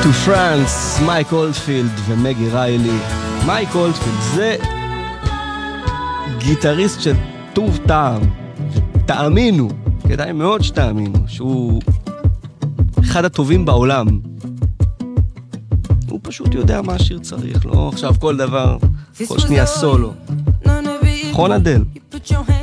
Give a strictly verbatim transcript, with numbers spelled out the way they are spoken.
To France, מייק אולדפילד ומגי ריילי. מייק אולדפילד זה גיטריסט של טוב טעם, תאמינו, כדאי מאוד שתאמינו, שהוא אחד הטובים בעולם. הוא פשוט יודע מה השיר צריך, לא עכשיו כל דבר, כל שנייה סולו. נכון אדל?